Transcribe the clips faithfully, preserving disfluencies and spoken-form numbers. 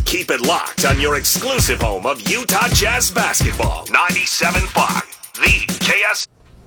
Keep it locked on your exclusive home of Utah Jazz basketball. ninety-seven point five, the K S.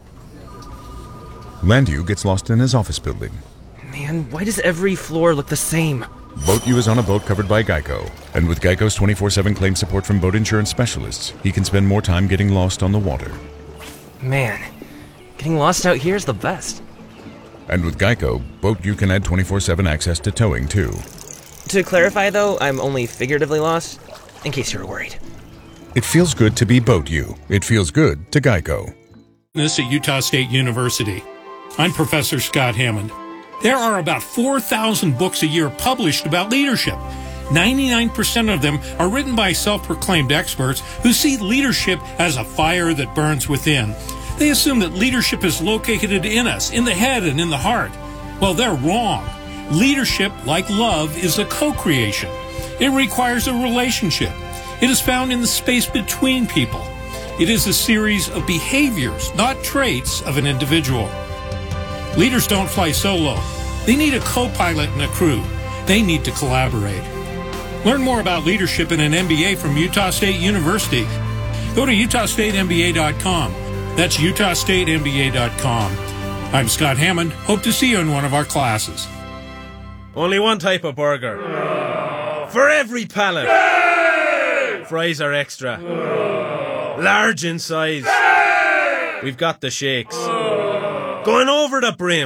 Landu gets lost in his office building. Man, why does every floor look the same? BoatU is on a boat covered by Geico. And with Geico's twenty-four seven claim support from boat insurance specialists, he can spend more time getting lost on the water. Man, getting lost out here is the best. And with Geico, BoatU can add twenty-four seven access to towing, too. To clarify, though, I'm only figuratively lost, in case you were worried. It feels good to be BoatU. It feels good to Geico. This at Utah State University. I'm Professor Scott Hammond. There are about four thousand books a year published about leadership. ninety-nine percent of them are written by self-proclaimed experts who see leadership as a fire that burns within. They assume that leadership is located in us, in the head and in the heart. Well, they're wrong. Leadership, like love, is a co-creation. It requires a relationship. It is found in the space between people. It is a series of behaviors, not traits, of an individual. Leaders don't fly solo. They need a co-pilot and a crew. They need to collaborate. Learn more about leadership in an M B A from Utah State University. Go to utah state m b a dot com. That's utah state m b a dot com. I'm Scott Hammond. Hope to see you in one of our classes. Only one type of burger. Oh. For every pallet. Hey! Fries are extra. Oh. Large in size. Hey! We've got the shakes. Oh. Going over the brim.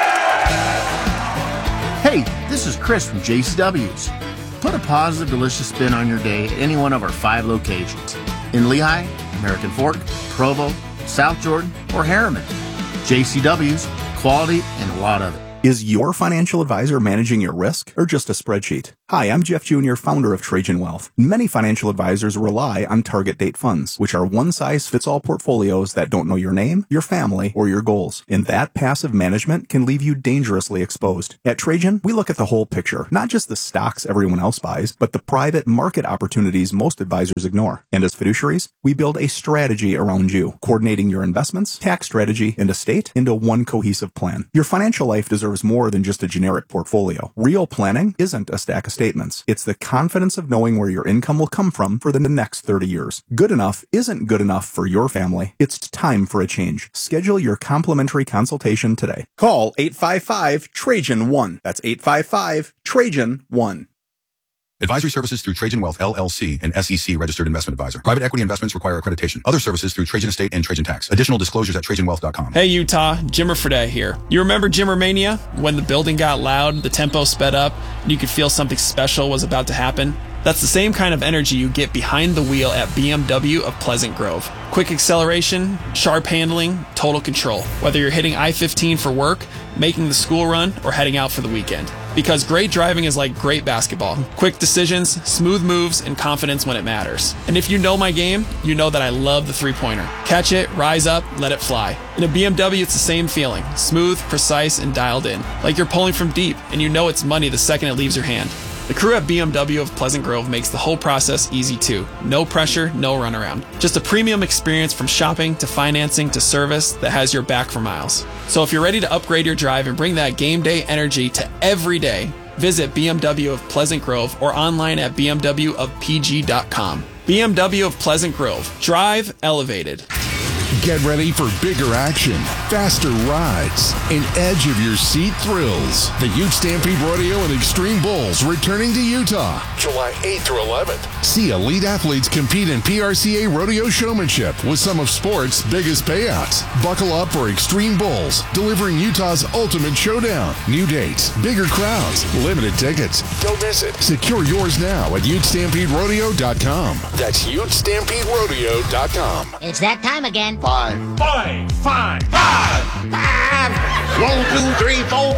Hey, this is Chris from J C W's. Put a positive, delicious spin on your day at any one of our five locations. In Lehigh, American Fork, Provo, South Jordan, or Harriman. J C W's, quality, and a lot of it. Is your financial advisor managing your risk or just a spreadsheet? Hi, I'm Jeff Junior, founder of Trajan Wealth. Many financial advisors rely on target date funds, which are one-size-fits-all portfolios that don't know your name, your family, or your goals. And that passive management can leave you dangerously exposed. At Trajan, we look at the whole picture, not just the stocks everyone else buys, but the private market opportunities most advisors ignore. And as fiduciaries, we build a strategy around you, coordinating your investments, tax strategy, and estate into one cohesive plan. Your financial life deserves more than just a generic portfolio. Real planning isn't a stack of statements. It's the confidence of knowing where your income will come from for the next thirty years. Good enough isn't good enough for your family. It's time for a change. Schedule your complimentary consultation today. Call eight five five Trajan one. That's eight five five Trajan one. Advisory services through Trajan Wealth, L L C, and S E C registered investment advisor. Private equity investments require accreditation. Other services through Trajan Estate and Trajan Tax. Additional disclosures at trajan wealth dot com. Hey Utah, Jimmer Fredette here. You remember Jimmermania? When the building got loud, the tempo sped up, and you could feel something special was about to happen? That's the same kind of energy you get behind the wheel at B M W of Pleasant Grove. Quick acceleration, sharp handling, total control. Whether you're hitting I fifteen for work, making the school run, or heading out for the weekend. Because great driving is like great basketball. Quick decisions, smooth moves, and confidence when it matters. And if you know my game, you know that I love the three-pointer. Catch it, rise up, let it fly. In a B M W, it's the same feeling. Smooth, precise, and dialed in. Like you're pulling from deep, and you know it's money the second it leaves your hand. The crew at B M W of Pleasant Grove makes the whole process easy too. No pressure, no runaround. Just a premium experience from shopping to financing to service that has your back for miles. So if you're ready to upgrade your drive and bring that game day energy to every day, visit B M W of Pleasant Grove or online at b m w of p g dot com. B M W of Pleasant Grove. Drive elevated. Get ready for bigger action, faster rides, and edge-of-your-seat thrills. The Ute Stampede Rodeo and Extreme Bowls returning to Utah, July eighth through eleventh. See elite athletes compete in P R C A rodeo showmanship with some of sport's biggest payouts. Buckle up for Extreme Bowls, delivering Utah's ultimate showdown. New dates, bigger crowds, limited tickets. Don't miss it. Secure yours now at ute stampede rodeo dot com. That's ute stampede rodeo dot com. It's that time again. Five. Five. Five. Five. Five. One, two, three, four,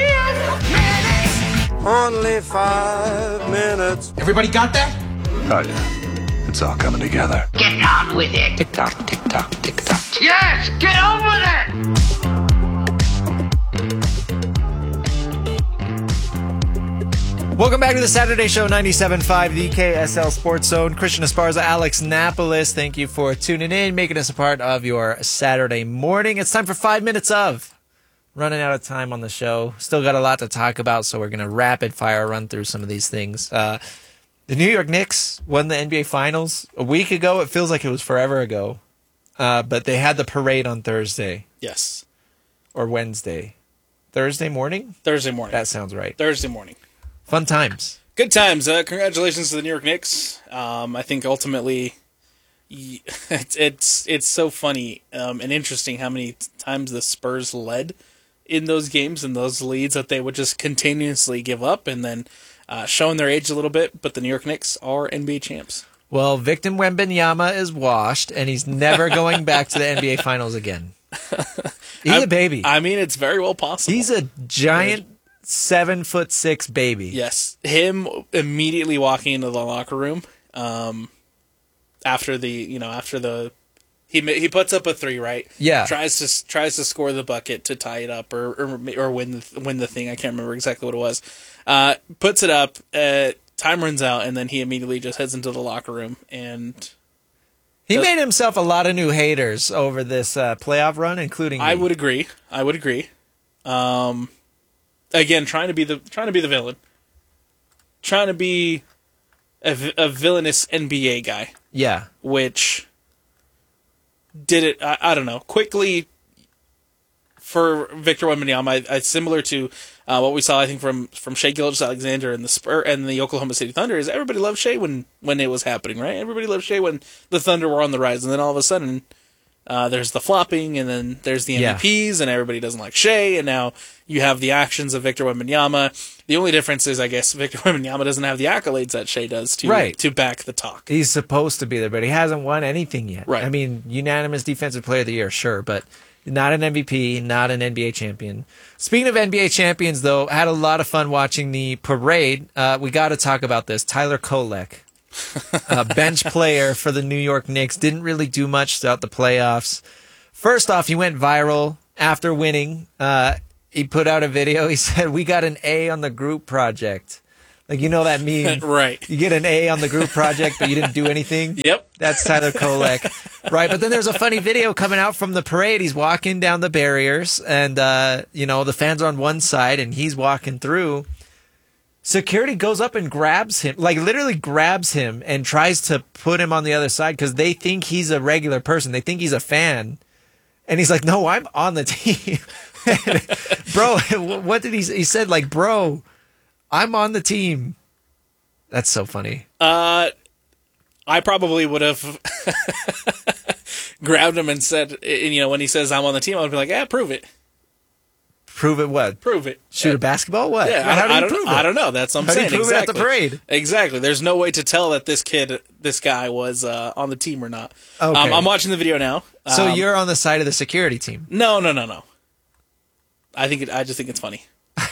five. Only five minutes. Everybody got that? Oh, yeah. It's all coming together. Get on with it. Tick tock, tick tock, tick tock. Yes, get on with it. Welcome back to the Saturday Show, ninety-seven point five, the K S L Sports Zone. Christian Esparza, Alex Napolis, thank you for tuning in, making us a part of your Saturday morning. It's time for five minutes of. Running out of time on the show. Still got a lot to talk about, so we're going to rapid fire run through some of these things. Uh, The New York Knicks won the N B A Finals a week ago. It feels like it was forever ago. Uh, but they had the parade on Thursday. Yes. Or Wednesday. Thursday morning? Thursday morning. That sounds right. Thursday morning. Fun times. Good times. Uh, congratulations to the New York Knicks. Um, I think ultimately, it's it's, it's so funny um, and interesting how many times the Spurs led in those games and those leads that they would just continuously give up and then uh, showing their age a little bit. But the New York Knicks are N B A champs. Well, Victor Wembanyama is washed, and he's never going back to the N B A Finals again. He's I, a baby. I mean, it's very well possible. He's a giant seven foot six baby. Yes, him immediately walking into the locker room um, after the you know after the he he puts up a three, right? Yeah, tries to tries to score the bucket to tie it up or or, or win the, win the thing. I can't remember exactly what it was. Uh, puts it up. Uh, time runs out, and then he immediately just heads into the locker room and. He made himself a lot of new haters over this uh, playoff run, including me. I would agree. I would agree. Um, again, trying to be the trying to be the villain, trying to be a, a villainous N B A guy. Yeah, which did it. I, I don't know. Quickly for Victor Wembanyama, I, I, similar to uh, what we saw, I think from from Shai Gilgeous-Alexander and the Spur and the Oklahoma City Thunder. Is everybody loved Shai when when it was happening, right? Everybody loved Shai when the Thunder were on the rise, and then all of a sudden. Uh, there's the flopping, and then there's the M V Ps, yeah. and everybody doesn't like Shai, and now you have the actions of Victor Wembanyama. The only difference is, I guess, Victor Wembanyama doesn't have the accolades that Shai does to right. to back the talk. He's supposed to be there, but he hasn't won anything yet. Right. I mean, unanimous Defensive Player of the Year, sure, but not an M V P, not an N B A champion. Speaking of N B A champions, though, I had a lot of fun watching the parade. Uh, we got to talk about this. Tyler Kolek. A bench player for the New York Knicks, didn't really do much throughout the playoffs. First off, he went viral after winning. Uh, he put out a video. He said, "We got an A on the group project." Like, you know that meme? Right. You get an A on the group project, but you didn't do anything? Yep. That's Tyler Kolek. Right, but then there's a funny video coming out from the parade. He's walking down the barriers, and, uh, you know, the fans are on one side, and he's walking through. Security goes up and grabs him, like literally grabs him and tries to put him on the other side because they think he's a regular person. They think he's a fan. And he's like, no, I'm on the team. Bro, what did he say? He said, like, bro, I'm on the team. That's so funny. Uh, I probably would have grabbed him and said, you know, when he says I'm on the team, I would be like, yeah, prove it. Prove it what? Prove it. Shoot yeah. a basketball? What? Yeah, How I, do you I don't, prove it? I don't know. That's what I'm How saying. do you prove exactly. it at the parade? Exactly. There's no way to tell that this kid, this guy, was uh, on the team or not. Okay. Um, I'm watching the video now. So um, you're on the side of the security team? No, no, no, no. I think it, I just think it's funny.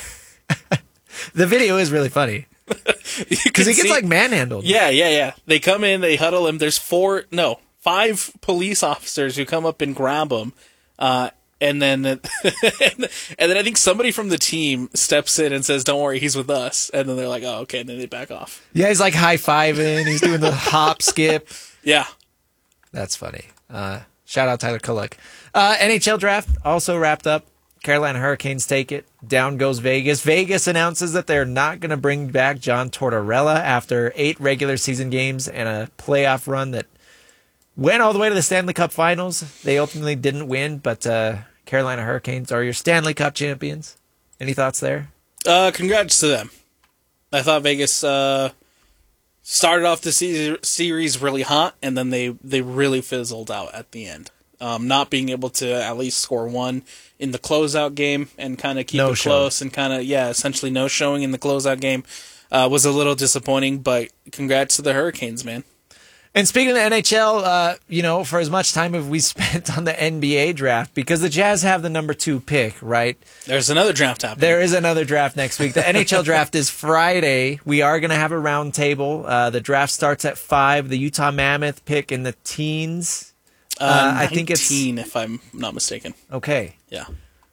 The video is really funny. Because he gets, like, manhandled. Yeah, yeah, yeah. They come in, they huddle him. There's four, no, five police officers who come up and grab him. Uh, and then and then I think somebody from the team steps in and says, don't worry, he's with us. And then they're like, oh, okay. And then they back off. Yeah, he's, like, high-fiving. He's doing the hop, skip. Yeah. That's funny. Uh, shout out Tyler Kolek. Uh, N H L draft also wrapped up. Carolina Hurricanes take it. Down goes Vegas. Vegas announces that they're not going to bring back John Tortorella after eight regular season games and a playoff run that went all the way to the Stanley Cup Finals. They ultimately didn't win, but uh, Carolina Hurricanes are your Stanley Cup champions. Any thoughts there? Uh, congrats to them. I thought Vegas uh, started off the se- series really hot, and then they, they really fizzled out at the end. Um, not being able to at least score one in the closeout game and kind of keep no it show. close and kind of, yeah, essentially no showing in the closeout game uh, was a little disappointing, but congrats to the Hurricanes, man. And speaking of the N H L, uh, you know, for as much time as we spent on the N B A draft, because the Jazz have the number two pick, right? There's another draft happening. There is another draft next week. The N H L draft is Friday. We are going to have a round table. Uh, the draft starts at five. The Utah Mammoth pick in the teens. Uh, uh, I think it's if I'm not mistaken. Okay. Yeah.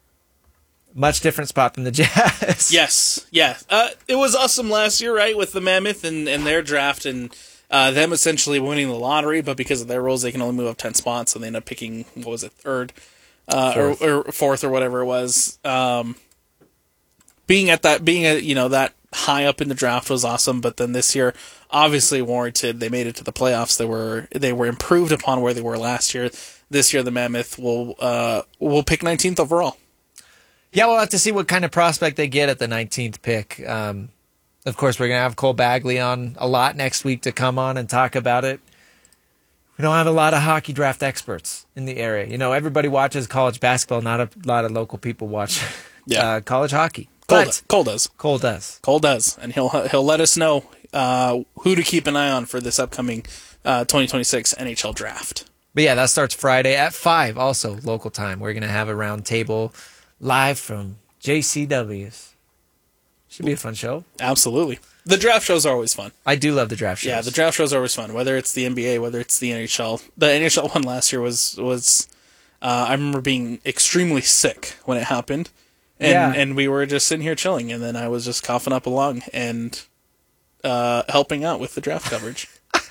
Much different spot than the Jazz. Yes. Yeah. Uh, it was awesome last year, right, with the Mammoth and, and their draft and uh, them essentially winning the lottery, but because of their rules, they can only move up ten spots, and they end up picking, what was it, third? Uh, fourth. Or, or fourth or whatever it was. Um, being at that, being a, you know, that high up in the draft was awesome, but then this year obviously warranted. They made it to the playoffs. They were they were improved upon where they were last year. This year the Mammoth will uh, will pick nineteenth overall. Yeah, we'll have to see what kind of prospect they get at the nineteenth pick. Um, of course, we're going to have Cole Bagley on a lot next week to come on and talk about it. We don't have a lot of hockey draft experts in the area. You know, everybody watches college basketball. Not a lot of local people watch Yeah. uh, college hockey. Cole, But does. Cole does. Cole does. Cole does, and he'll he'll let us know uh, who to keep an eye on for this upcoming uh, twenty twenty-six N H L draft. But yeah, that starts Friday at five, also local time. We're going to have a round table live from J C W's. Should be a fun show. Absolutely. The draft shows are always fun. I do love the draft shows. Yeah, the draft shows are always fun, whether it's the N B A, whether it's the N H L. The N H L one last year was, was uh, I remember being extremely sick when it happened. And, Yeah. and we were just sitting here chilling, and then I was just coughing up a lung and uh, helping out with the draft coverage.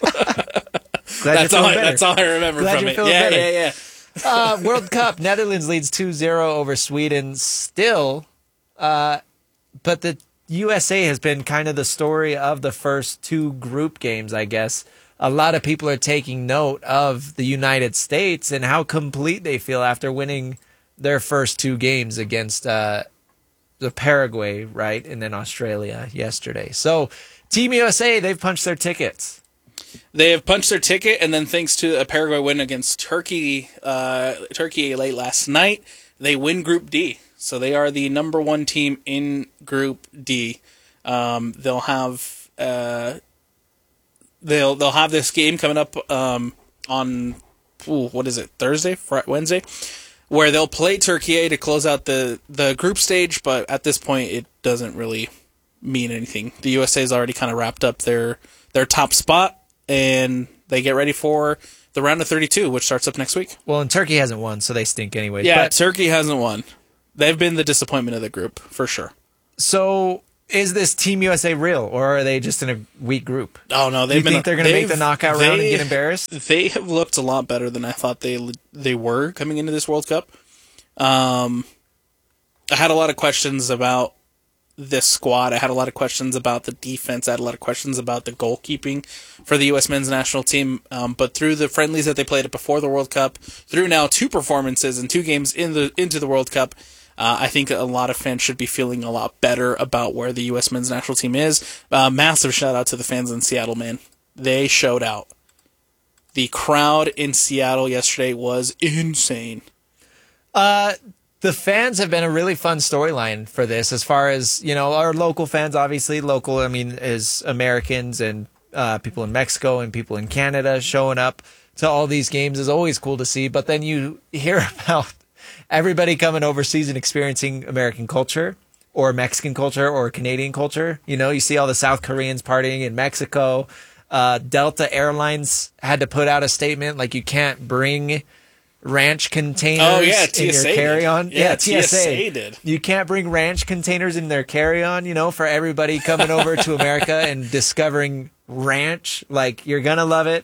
Glad that's, you're all feeling I, better. that's all I remember Glad from you're it. feeling Yeah, better. yeah, yeah. uh, World Cup, Netherlands leads two zero over Sweden still. Uh, but the U S A has been kind of the story of the first two group games, I guess. A lot of people are taking note of the United States and how complete they feel after winning their first two games against uh, the Paraguay, right, and then Australia yesterday. So Team U S A, they've punched their tickets. They have punched their ticket, and then thanks to a Paraguay win against Turkey, uh, Turkey late last night, they win Group D. So they are the number one team in Group D. Um, they'll have uh, they'll they'll have this game coming up um, on ooh, what is it Thursday, Friday, Wednesday, where they'll play Turkey to close out the the group stage. But at this point, it doesn't really mean anything. The U S A has already kind of wrapped up their their top spot, and they get ready for the round of thirty-two, which starts up next week. Well, and Turkey hasn't won, so they stink anyway. Yeah, But, Turkey hasn't won. They've been the disappointment of the group, for sure. so is this Team U S A real, or are they just in a weak group? Oh, no. Do They've you been, think they're going to make the they've- knockout round and they- get embarrassed? They have looked a lot better than I thought they they were coming into this World Cup. Um, I had a lot of questions about this squad. I had a lot of questions about the defense. I had a lot of questions about the goalkeeping for the U S men's national team. Um, but through the friendlies that they played before the World Cup, through now two performances and two games in the into the World Cup, uh, I think a lot of fans should be feeling a lot better about where the U S men's national team is. Uh, massive shout out to the fans in Seattle, man. They showed out. The crowd in Seattle yesterday was insane. Uh, the fans have been a really fun storyline for this, as far as, you know, our local fans, obviously. Local, I mean, is Americans and uh, people in Mexico and people in Canada showing up to all these games is always cool to see. But then you hear about everybody coming overseas and experiencing American culture or Mexican culture or Canadian culture. You know, you see all the South Koreans partying in Mexico. Uh, Delta Airlines had to put out a statement like you can't bring ranch containers Oh, yeah, in T S A your did. carry-on. Yeah, T S A. T S A did. You can't bring ranch containers in their carry-on, you know, for everybody coming over to America and discovering ranch. Like, you're going to love it.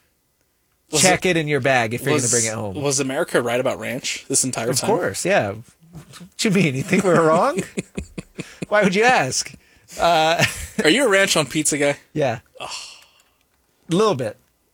Was Check it- it in your bag if you're going Was- to bring it home. Was America right about ranch this entire Of time? course, yeah. What you mean? You think we were wrong? Why would you ask? Uh, Are you a ranch on pizza guy? yeah. A little bit.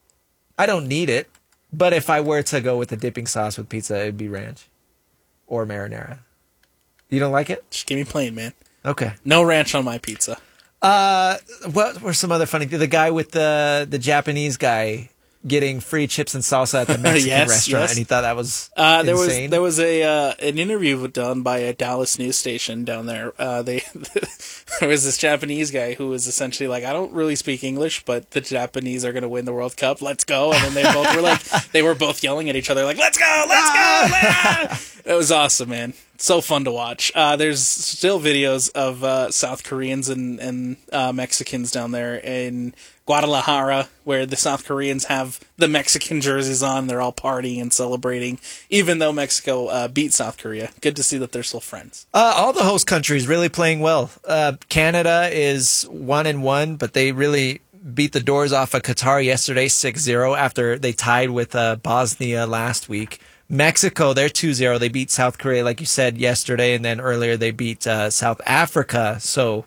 I don't need it, but if I were to go with the dipping sauce with pizza, it'd be ranch or marinara. You don't like it? Just give me plain, man. Okay. No ranch on my pizza. Uh, what were some other funny? The guy with the the Japanese guy getting free chips and salsa at the Mexican Yes, restaurant, yes. and he thought that was Uh, there insane. was there was a uh, an interview done by a Dallas news station down there. Uh, they there was this Japanese guy who was essentially like, I don't really speak English, but the Japanese are going to win the World Cup. Let's go! And then they both were like, they were both yelling at each other like, Let's go! Let's go! It was awesome, man. So fun to watch. Uh, there's still videos of uh, South Koreans and and uh, Mexicans down there in Guadalajara, where the South Koreans have the Mexican jerseys on. They're all partying and celebrating, even though Mexico uh, beat South Korea. Good to see that they're still friends. Uh, all the host countries really playing well. Uh, Canada is one and one, but they really beat the doors off of Qatar yesterday, six zero, after they tied with uh, Bosnia last week. Mexico, they're two zero. They beat South Korea, like you said, yesterday, and then earlier they beat uh, South Africa. So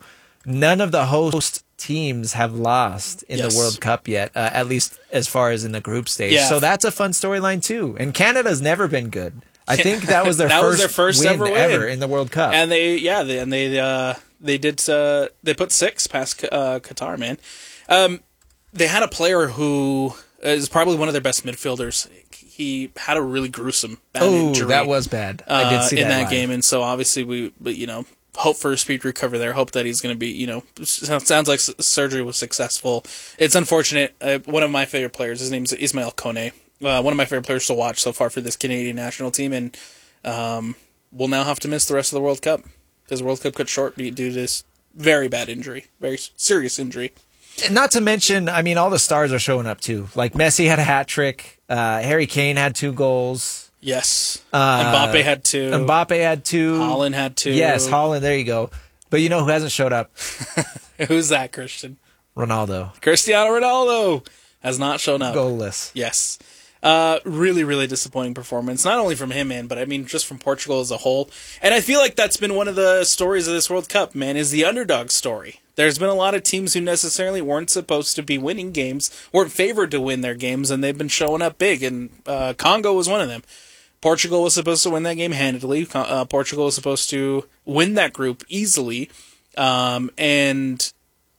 none of the host teams have lost in Yes. the World Cup yet, uh, at least as far as in the group stage. Yeah. So that's a fun storyline too. And Canada's never been good. I think that was their That first, was their first win ever win. ever in the World Cup. And they, yeah, they, and they, uh, they did, uh, they put six past uh, Qatar, man. Um, they had a player who is probably one of their best midfielders. He had a really gruesome bad Oh, injury. that was bad. I did see uh, in that that live. game, and so obviously we, but you know, hope for a speed recovery there. Hope that he's going to be, you know, sounds like s- surgery was successful. It's unfortunate. Uh, one of my favorite players, his name's Ismail Kone. Uh, one of my favorite players to watch so far for this Canadian national team, and um, will now have to miss the rest of the World Cup because the World Cup cut short due to this very bad injury, very serious injury. Not to mention, I mean, all the stars are showing up too. Like Messi had a hat trick. Uh, Harry Kane had two goals. Yes. Uh, Mbappe had two. Mbappe had two. Holland had two. Yes, Holland. There you go. But you know who hasn't showed up? Who's that, Christian? Ronaldo. Cristiano Ronaldo has not shown up. Goalless. Yes. Uh, really, really disappointing performance. Not only from him, man, but I mean, just from Portugal as a whole. And I feel like that's been one of the stories of this World Cup, man, is the underdog story. There's been a lot of teams who necessarily weren't supposed to be winning games, weren't favored to win their games, and they've been showing up big, and uh, Congo was one of them. Portugal was supposed to win that game handedly. Uh, Portugal was supposed to win that group easily, um, and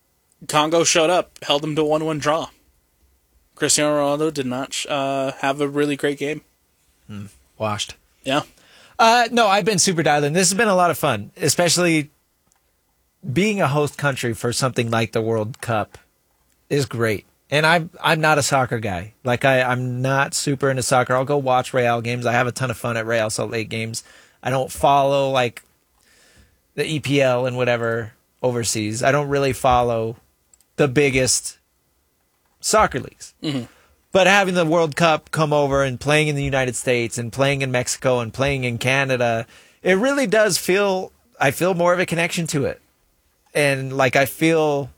Congo showed up, held them to a one one draw. Cristiano Ronaldo did not uh, have a really great game. Hmm. Washed. Yeah. Uh, no, I've been super dialed in. This has been a lot of fun, especially being a host country for something like the World Cup is great. And I'm I'm not a soccer guy. Like I, I'm not super into soccer. I'll go watch Real games. I have a ton of fun at Real Salt Lake games. I don't follow like the E P L and whatever overseas. I don't really follow the biggest soccer leagues. Mm-hmm. But having the World Cup come over and playing in the United States and playing in Mexico and playing in Canada, it really does feel, I feel more of a connection to it. And like I feel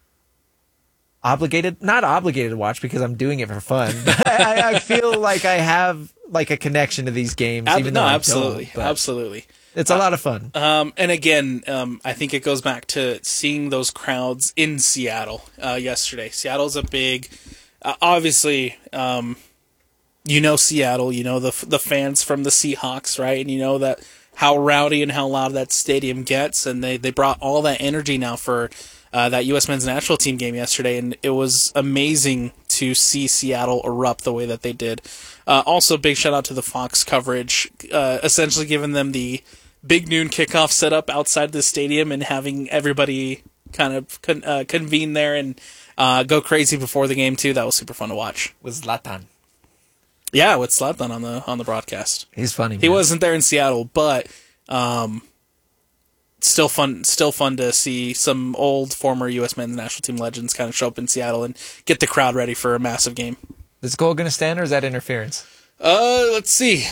obligated, not obligated to watch because I'm doing it for fun. But I, I feel like I have like a connection to these games. Ab- even no, though I absolutely. don't, but Absolutely. It's a lot of fun. Um, and again, um, I think it goes back to seeing those crowds in Seattle uh, yesterday. Seattle's a big, uh, obviously, um, you know Seattle, you know the the fans from the Seahawks, right? And you know that how rowdy and how loud that stadium gets. And they, they brought all that energy now for uh, that U S men's national team game yesterday. And it was amazing to see Seattle erupt the way that they did. Uh, also, big shout out to the Fox coverage, uh, essentially giving them the big noon kickoff set up outside the stadium and having everybody kind of con- uh, convene there and uh, go crazy before the game too. That was super fun to watch. With Zlatan. Yeah, with Zlatan on the on the broadcast. He's funny. He man. wasn't there in Seattle, but um, still fun. Still fun to see some old former U S men's national team legends kind of show up in Seattle and get the crowd ready for a massive game. Is goal going to stand or is that interference? Uh, let's see.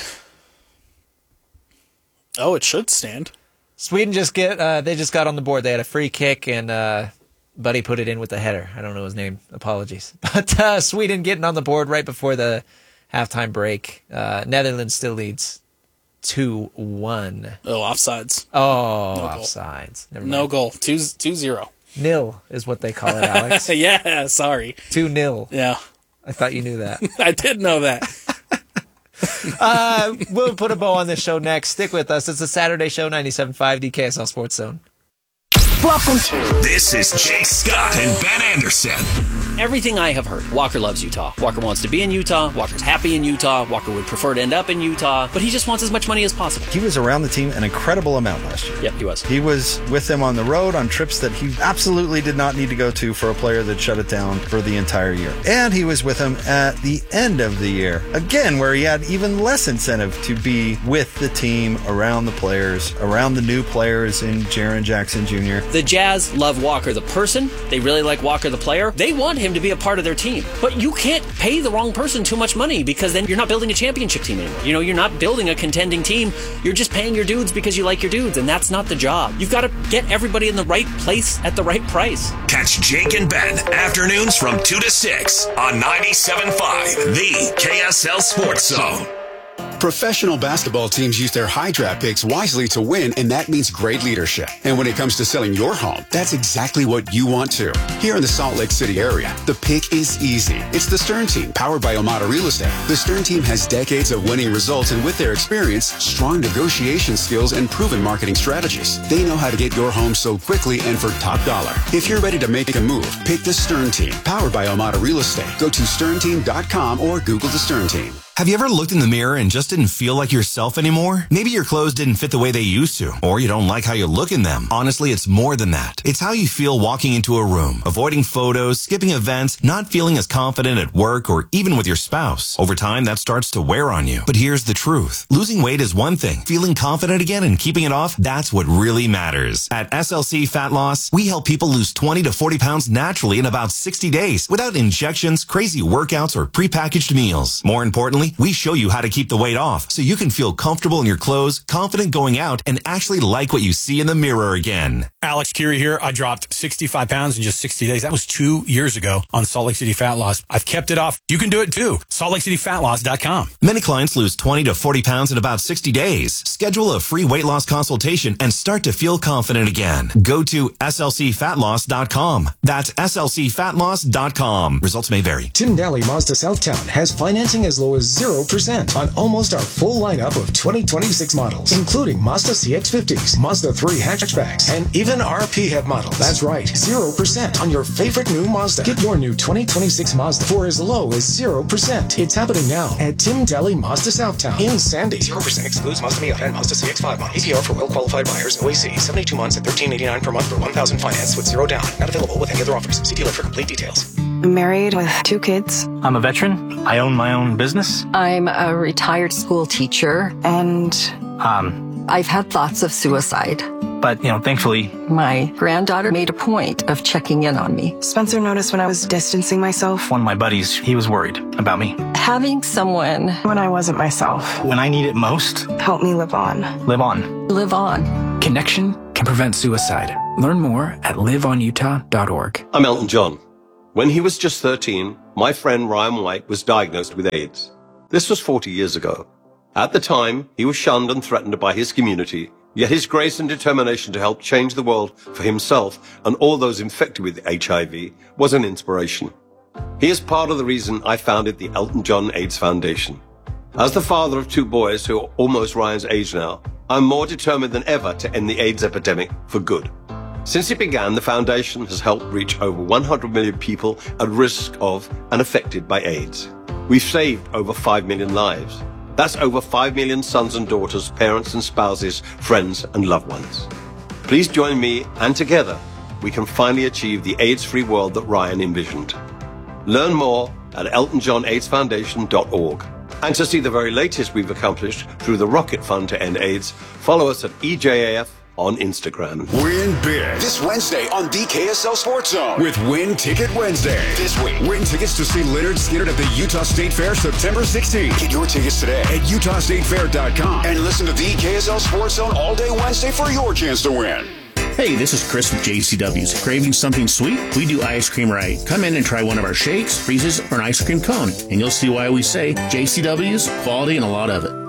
Oh, it should stand. Sweden just get uh, they just got on the board. They had a free kick and uh, Buddy put it in with the header. I don't know his name. Apologies. But uh, Sweden getting on the board right before the halftime break. Uh, Netherlands still leads two one. Oh, offsides. Oh, No offsides. Never No mind. goal. Two two zero. Nil is what they call it, Alex. Yeah, sorry. two nil. Yeah. I thought you knew that. I did know that. uh, we'll put a bow on this show next. Stick with us. It's a Saturday show, ninety-seven point five D K S L Sports Zone. Welcome to. This is Jake Scott and Ben Anderson. Everything I have heard, Walker loves Utah. Walker wants to be in Utah. Walker's happy in Utah. Walker would prefer to end up in Utah, but he just wants as much money as possible. He was around the team an incredible amount last year. Yep, he was. He was with them on the road on trips that he absolutely did not need to go to for a player that shut it down for the entire year. And he was with them at the end of the year, again, where he had even less incentive to be with the team, around the players, around the new players in Jaren Jackson Junior The Jazz love Walker the person. They really like Walker the player. They want him to be a part of their team. But you can't pay the wrong person too much money because then you're not building a championship team anymore. You know, you're not building a contending team. You're just paying your dudes because you like your dudes, and that's not the job. You've got to get everybody in the right place at the right price. Catch Jake and Ben afternoons from two to six on ninety-seven point five, the K S L Sports Zone. Professional basketball teams use their high draft picks wisely to win, and that means great leadership. And when it comes to selling your home, that's exactly what you want too. Here in the Salt Lake City area, the pick is easy. It's the Stern Team, powered by Omada Real Estate. The Stern Team has decades of winning results, and with their experience, strong negotiation skills, and proven marketing strategies, they know how to get your home sold quickly and for top dollar. If you're ready to make a move, pick the Stern Team, powered by Omada Real Estate. Go to stern team dot com or Google the Stern Team. Have you ever looked in the mirror and just didn't feel like yourself anymore? Maybe your clothes didn't fit the way they used to, or you don't like how you look in them. Honestly, it's more than that. It's how you feel walking into a room, avoiding photos, skipping events, not feeling as confident at work or even with your spouse. Over time, that starts to wear on you. But here's the truth. Losing weight is one thing. Feeling confident again and keeping it off, that's what really matters. At S L C Fat Loss, we help people lose twenty to forty pounds naturally in about sixty days without injections, crazy workouts, or prepackaged meals. More importantly, we show you how to keep the weight off so you can feel comfortable in your clothes, confident going out, and actually like what you see in the mirror again. Alex Curie here. I dropped sixty-five pounds in just sixty days. That was two years ago on Salt Lake City Fat Loss. I've kept it off. You can do it too. salt lake city fat loss dot com. Many clients lose twenty to forty pounds in about sixty days. Schedule a free weight loss consultation and start to feel confident again. Go to S L C fat loss dot com. That's S L C fat loss dot com. Results may vary. Tim Daly Mazda Southtown has financing as low as zero percent on almost our full lineup of twenty twenty-six models, including Mazda C X fifties, Mazda three hatchbacks, and even our P HEV models. That's right, zero percent on your favorite new Mazda. Get your new twenty twenty-six Mazda for as low as zero percent. It's happening now at Tim Daly Mazda Southtown in Sandy. zero percent excludes Mazda Miata and Mazda C X five models. A P R for well-qualified buyers. O A C, seventy-two months at thirteen eighty-nine per month for one thousand finance with zero down. Not available with any other offers. See dealer for complete details. I'm married with two kids. I'm a veteran. I own my own business. I'm a retired school teacher, and Um, I've had thoughts of suicide. but, you know, thankfully, My granddaughter made a point of checking in on me. Spencer noticed when I was distancing myself. one of my buddies, he was worried about me. Having someone When I wasn't myself. When I need it most, Help me live on. live on. live on. Connection can prevent suicide. Learn more at live on utah dot org. I'm Elton John. When he was just thirteen, my friend Ryan White was diagnosed with AIDS. This was forty years ago. At the time, he was shunned and threatened by his community, yet his grace and determination to help change the world for himself and all those infected with H I V was an inspiration. He is part of the reason I founded the Elton John AIDS Foundation. As the father of two boys who are almost Ryan's age now, I'm more determined than ever to end the AIDS epidemic for good. Since it began, the foundation has helped reach over one hundred million people at risk of and affected by AIDS. We've saved over five million lives. That's over five million sons and daughters, parents and spouses, friends and loved ones. Please join me, and together we can finally achieve the AIDS-free world that Ryan envisioned. Learn more at elton john aids foundation dot org. And to see the very latest we've accomplished through the Rocket Fund to End AIDS, follow us at E J A F on Instagram. Win big this Wednesday on the K S L Sports Zone with Win Ticket Wednesday. This week, win tickets to see Leonard Skinner at the Utah State Fair September sixteenth. Get your tickets today at utah state fair dot com and listen to the K S L Sports Zone all day Wednesday for your chance to win. Hey, this is Chris with J C W's. Craving something sweet? We do ice cream right. Come in and try one of our shakes, freezes, or an ice cream cone, and you'll see why we say J C W's, quality, and a lot of it.